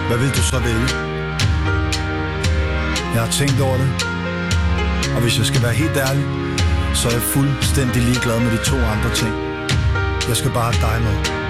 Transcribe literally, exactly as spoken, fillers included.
Hvad vil du så vælge? Jeg har tænkt over det, og hvis jeg skal være helt ærlig, så er jeg fuldstændig ligeglad med de to andre ting. Jeg skal bare have dig med.